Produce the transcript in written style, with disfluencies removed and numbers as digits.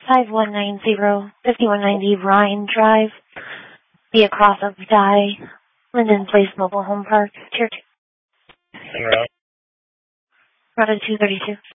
5190 Ryan Drive, be across of Die, Linden Place Mobile Home Park, Tier 2. En route. Route 232.